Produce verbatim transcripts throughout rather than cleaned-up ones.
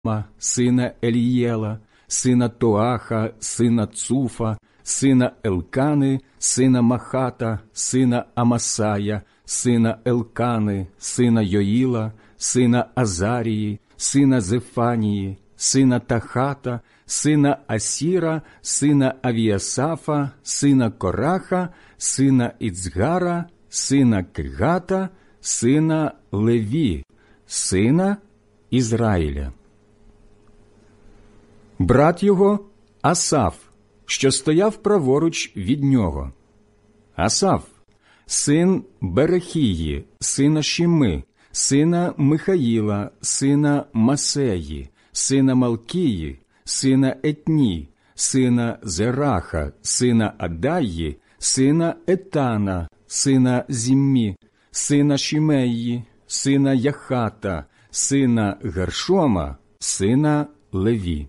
сина Елієла, сина Тоаха, сина Цуфа, сина Елкани, сина Махата, сина Амасая, сина Елкани, сина Йоїла, сина Азарії, сина Зефанії, сина Тахата, сина Асіра, сина Авіасафа, сина Кораха, сина Іцгара, сина Кегата, сина Леві, сина Ізраїля. Брат його – Асаф, що стояв праворуч від нього. Асаф – син Берехії, сина Шими, сина Михаїла, сина Масеї, сина Малкії, сина Етні, сина Зераха, сина Адаї, сина Етана, сина Зіммі, сина Шімеї, сина Яхата, сина Гершома, сина Леві.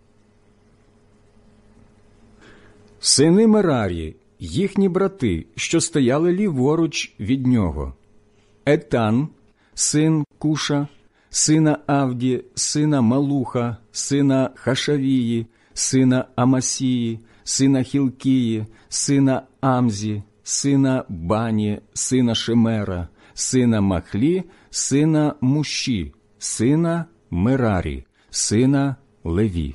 Сини Мерарі, їхні брати, що стояли ліворуч від нього. Етан, син Куша, сина Авді, сина Малуха, сина Хашавії, сина Амасії, сина Хілкії, сина Амзі, сина Бані, сина Шемера, сина Махлі, сина Муші, сина Мерарі, сина Леві.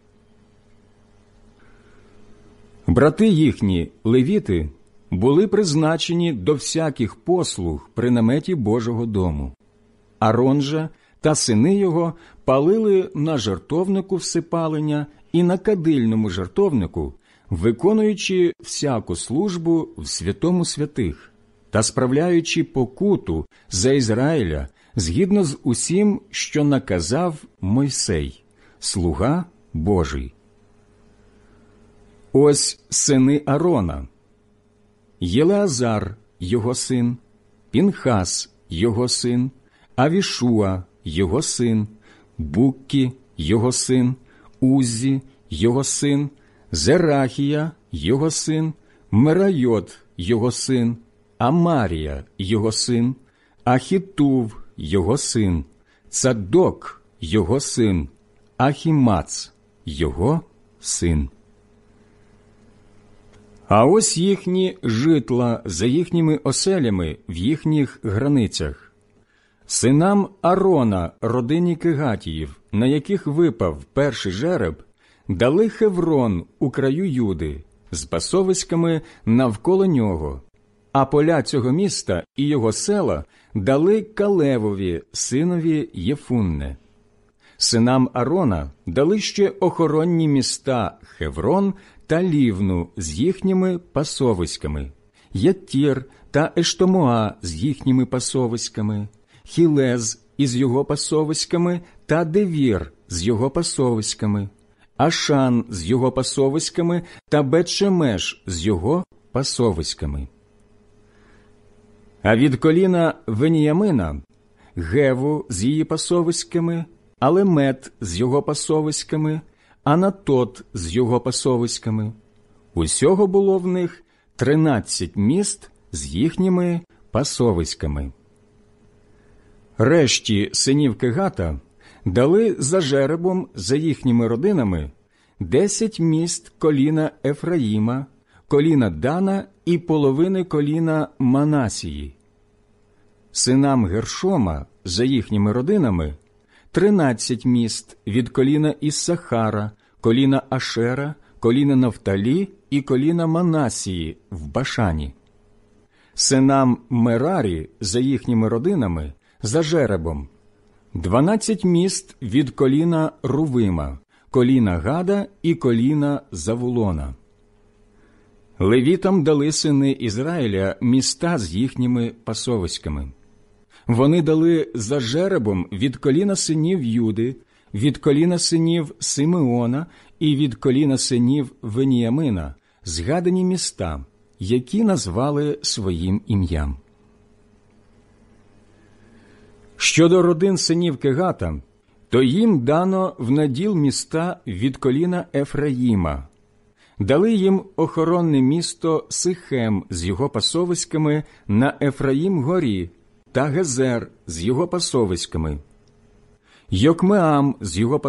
Брати їхні, левіти, були призначені до всяких послуг при наметі Божого дому. Арон же та сини його палили на жертовнику всипалення і на кадильному жертовнику, виконуючи всяку службу в святому святих та справляючи покуту за Ізраїля згідно з усім, що наказав Мойсей, слуга Божий. Ось сини Арона: Єлеазар, його син, Пінхас, його син, Авішуа, його син, Буккі, його син, Уззі, його син, Зерахія, його син, Мерайот, його син, Амарія, його син, Ахітув, його син, Цадок, його син, Ахімац, його син. А ось їхні житла за їхніми оселями в їхніх границях. Синам Арона, родині Кегатіїв, на яких випав перший жереб, дали Хеврон у краю Юди, з пасовиськами навколо нього, а поля цього міста і його села дали Калевові, синові Єфунне. Синам Арона дали ще охоронні міста Хеврон та Лівну з їхніми пасовиськами, Яттір та Ештомоа з їхніми пасовиськами, Хілез із його пасовиськами та Девір з його пасовиськами, Ашан з його пасовиськами та Бет-Шемеш з його пасовиськами. А від коліна Веніямина Геву з її пасовиськами, Алемет з його пасовиськами, Анатот з його пасовиськами. Усього було в них тринадцять міст з їхніми пасовиськами. Решті синів Кегата дали за жеребом за їхніми родинами десять міст коліна Ефраїма, коліна Дана і половини коліна Манасії. Синам Гершома за їхніми родинами тринадцять міст від коліна Іссахара, коліна Ашера, коліна Нафталі і коліна Манасії в Башані. Синам Мерарі за їхніми родинами за жеребом дванадцять міст від коліна Рувима, коліна Гада і коліна Завулона. Левітам дали сини Ізраїля міста з їхніми пасовиськами. Вони дали за жеребом від коліна синів Юди, від коліна синів Симеона і від коліна синів Веніямина згадані міста, які назвали своїм ім'ям. Щодо родин синів Кегата, то їм дано в наділ міста від коліна Ефраїма. Дали їм охоронне місто Сихем з його пасовиськами на Ефраїм-горі та Гезер з його пасовиськами. Йокмеам з його